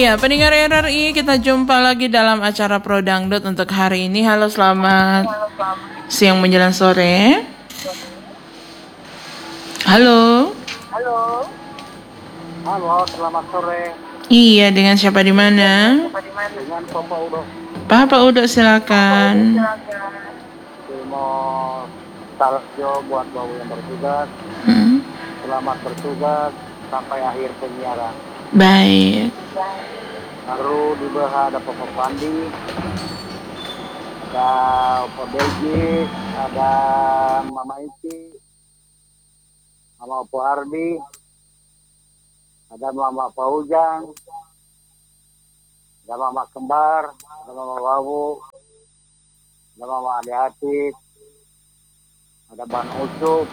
Ya, pendengar RRI, kita jumpa lagi dalam acara Pro Dangdut untuk hari ini. Halo, selamat siang menjelang sore. Halo. Halo, selamat sore. Iya, dengan siapa di mana? Dengan Papa Udo. Papa Udo, silakan. Mau Tarjo buat bau yang bertugas. Selamat bertugas sampai akhir penyiaran. Baik. Baru di bawah ada Papa Pandi, ada Papa Beji, ada Mama Iti, Mama Opo Ardi, ada Mama Faujang, ada Mama Kembar, ada Mama Wawu, ada Mama Ade Atit, ada Ban Ucup,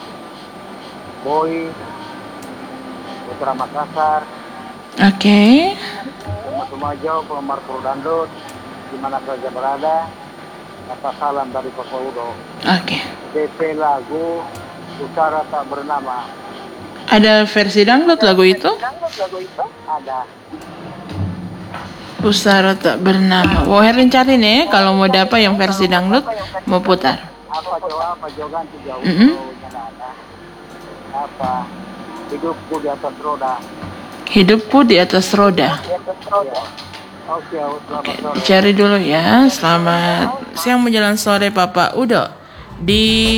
Boy, Putra Makassar, Oke. Tumajau, penggemar Pro Dangdut, di mana saja berada. Kata salam dari Papa Udo. Oke. DP lagu Utara Tak Bernama. Ada versi dangdut lagu itu? Ada. Pusara tak bernama. Wow, Herlin cari nih kalau mau dapat yang versi dangdut mau putar. Apa ganti jauh. Ada. Apa? Hidupku di atas roda. Hidupku di atas roda. Oke, selamat sore. Cari dulu ya. Selamat siang menjelang sore Papa Udo. Di